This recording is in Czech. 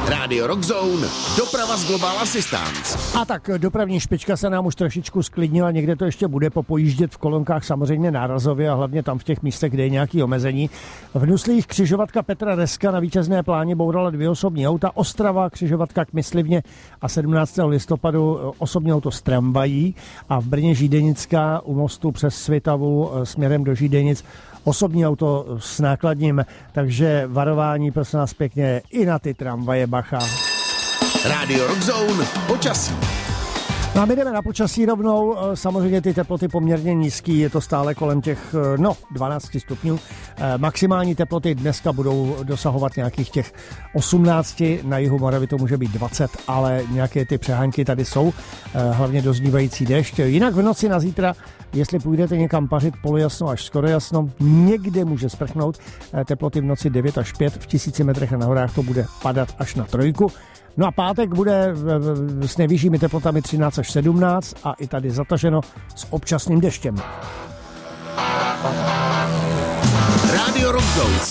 Rádio Rock Zone, doprava z Global Assistance. A tak dopravní špička se nám už trošičku sklidnila, někde to ještě bude popojíždět v kolonkách samozřejmě nárazově a hlavně tam v těch místech, kde je nějaké omezení. V Nuslích křižovatka Petra Reska na vítězné pláně bourala 2 osobní auta, Ostrava křižovatka k Myslivně a 17. listopadu osobní auto s tramvají a v Brně Žídenická u mostu přes Svitavu směrem do Žídenic osobní auto s nákladním, takže varování prosím nás pěkně i na ty tramvaje bacha. Rádio Rock Zone, počasí. No a my jdeme na počasí rovnou, samozřejmě ty teploty poměrně nízký, je to stále kolem těch 12 stupňů. Maximální teploty dneska budou dosahovat nějakých těch 18, na jihu Moravy to může být 20, ale nějaké ty přehánky tady jsou, hlavně doznívající déšť. Jinak v noci na zítra, jestli půjdete někam pařit polojasno až skoro jasno, někde může sprchnout, teploty v noci 9 až 5, v 1000 metrech a na horách to bude padat až na 3. No a pátek bude s nejvyššími teplotami 13 až 17 a i tady zataženo s občasným deštěm. Rádio Rock Zone.